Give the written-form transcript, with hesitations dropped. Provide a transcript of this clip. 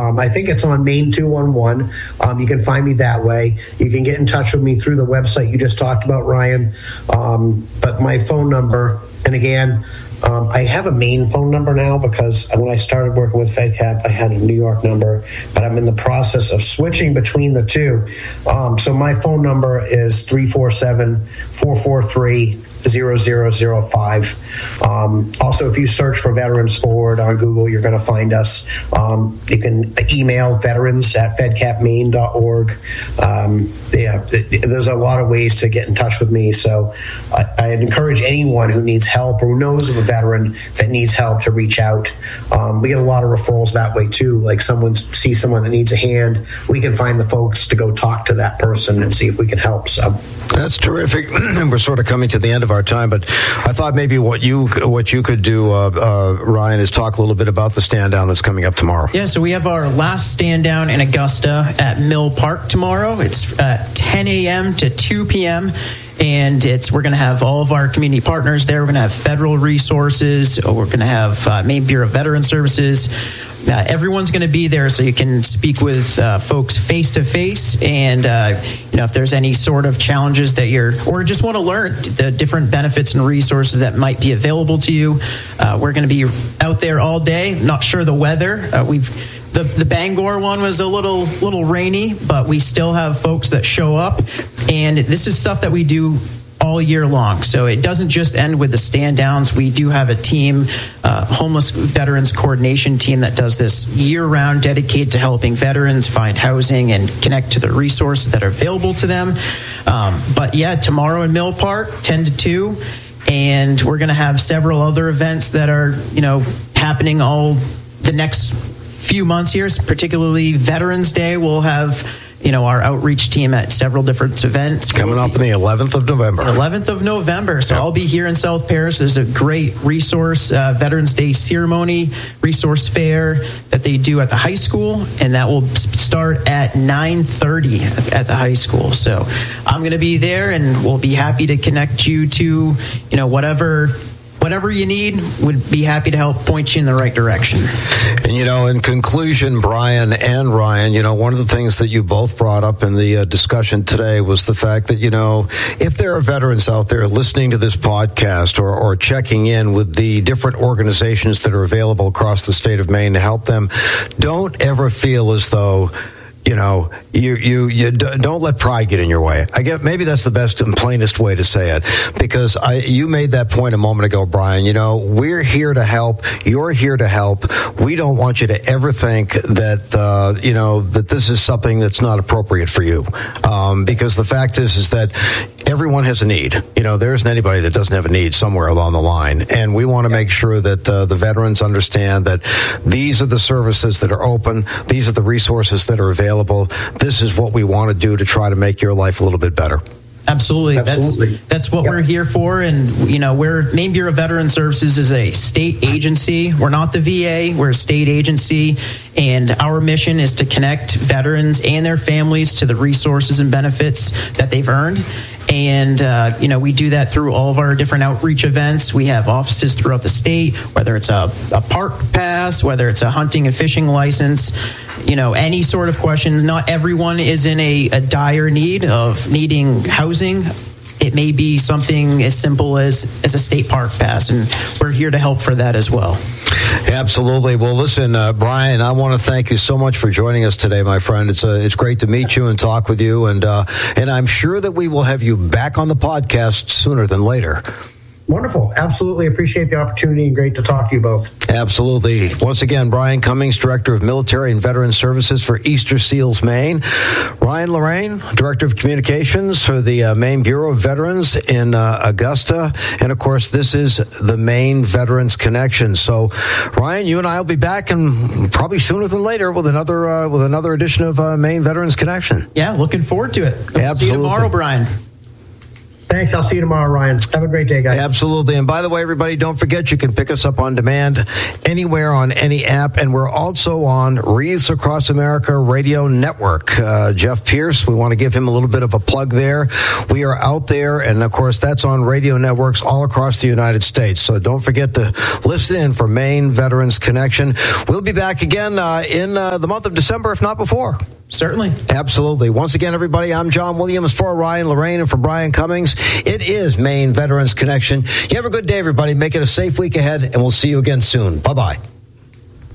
I think it's on Main 211. You can find me that way. You can get in touch with me through the website you just talked about, Ryan. But my phone number, and again, I have a main phone number now because when I started working with FedCap, I had a New York number, but I'm in the process of switching between the two. So my phone number is 347-443-0005. Also, if you search for Veterans Forward on Google, you're going to find us. You can email veterans@fedcapmaine.org. There's a lot of ways to get in touch with me. So I'd encourage anyone who needs help or who knows of a veteran that needs help to reach out. We get a lot of referrals that way too. Like someone sees someone that needs a hand, we can find the folks to go talk to that person and see if we can help. So that's terrific. We're sort of coming to the end of our time, but I thought maybe what you could do, Ryan, is talk a little bit about the stand down that's coming up tomorrow. Yeah, so we have our last stand down in Augusta at Mill Park tomorrow. It's 10 a.m. to 2 p.m. And we're going to have all of our community partners there. We're going to have federal resources. We're going to have Maine Bureau of Veteran Services. Everyone's going to be there, so you can speak with folks face to face. And if there's any sort of challenges that or just want to learn the different benefits and resources that might be available to you, we're going to be out there all day. Not sure the weather. The Bangor one was a little rainy, but we still have folks that show up, and this is stuff that we do all year long. So it doesn't just end with the stand downs. We do have a team, homeless veterans coordination team that does this year round, dedicated to helping veterans find housing and connect to the resources that are available to them. But yeah, tomorrow in Mill Park, 10 to 2. And we're going to have several other events that are, happening all the next few months here, particularly Veterans Day. We'll have our outreach team at several different events. Coming up on the 11th of November. 11th of November. So I'll be here in South Paris. There's a great resource, Veterans Day ceremony, resource fair that they do at the high school, and that will start at 9:30 at the high school. So I'm going to be there, and we'll be happy to connect you to, whatever you need. Would be happy to help point you in the right direction. And, in conclusion, Brian and Ryan, one of the things that you both brought up in the discussion today was the fact that, if there are veterans out there listening to this podcast or checking in with the different organizations that are available across the state of Maine to help them, don't ever feel as though you don't let pride get in your way. I guess maybe that's the best and plainest way to say it, because you made that point a moment ago, Brian. We're here to help. You're here to help. We don't want you to ever think that that this is something that's not appropriate for you, because the fact is that everyone has a need. There isn't anybody that doesn't have a need somewhere along the line, and we want to make sure that the veterans understand that these are the services that are open. These are the resources that are available. This is what we want to do to try to make your life a little bit better. Absolutely. That's what we're here for. And, Maine Bureau of Veteran Services is a state agency. We're not the VA. We're a state agency. And our mission is to connect veterans and their families to the resources and benefits that they've earned. And, we do that through all of our different outreach events. We have offices throughout the state, whether it's a park pass, whether it's a hunting and fishing license, any sort of question. Not everyone is in a dire need of needing housing. It may be something as simple as a state park pass, and we're here to help for that as well. Absolutely. Well, listen, Brian, I want to thank you so much for joining us today, my friend. It's great to meet you and talk with you, and I'm sure that we will have you back on the podcast sooner than later. Wonderful. Absolutely appreciate the opportunity, and great to talk to you both. Absolutely. Once again, Brian Cummings, Director of Military and Veteran Services for Easter Seals, Maine. Ryan Lorraine, Director of Communications for the Maine Bureau of Veterans in Augusta. And, of course, this is the Maine Veterans Connection. So, Ryan, you and I will be back, and probably sooner than later, with another edition of Maine Veterans Connection. Yeah, looking forward to it. Absolutely. See you tomorrow, Brian. Thanks. Thanks. I'll see you tomorrow, Ryan. Have a great day, guys. Absolutely. And by the way, everybody, don't forget you can pick us up on demand anywhere on any app. And we're also on Wreaths Across America Radio Network. Jeff Pierce, we want to give him a little bit of a plug there. We are out there. And, of course, that's on radio networks all across the United States. So don't forget to listen in for Maine Veterans Connection. We'll be back again in the month of December, if not before. Certainly. Absolutely. Once again, everybody, I'm John Williams for Ryan Lorraine and for Brian Cummings. It is Maine Veterans Connection. You have a good day, everybody. Make it a safe week ahead, and we'll see you again soon. Bye-bye.